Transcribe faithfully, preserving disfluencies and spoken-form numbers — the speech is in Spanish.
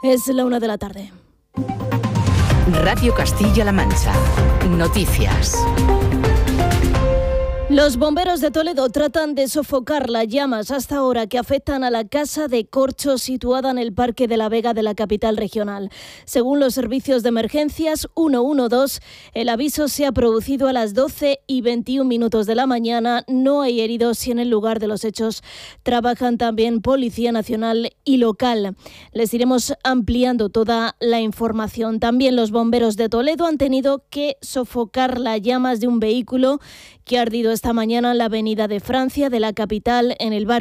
Es la una de la tarde. Radio Castilla-La Mancha. Noticias. Los bomberos de Toledo tratan de sofocar las llamas hasta ahora que afectan a la casa de corcho situada en el Parque de la Vega de la capital regional. Según los servicios de emergencias ciento doce, el aviso se ha producido a las doce y veintiún minutos de la mañana. No hay heridos y en el lugar de los hechos trabajan también Policía Nacional y local. Les iremos ampliando toda la información. También los bomberos de Toledo han tenido que sofocar las llamas de un vehículo que ha ardido esta mañana en la avenida de Francia de la capital, en el barrio